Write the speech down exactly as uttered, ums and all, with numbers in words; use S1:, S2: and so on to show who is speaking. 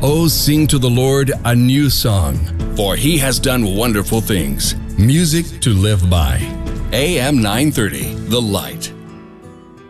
S1: Oh, sing to the Lord a new song, for he has done wonderful things. Music to live by. A M nine thirty, The Light.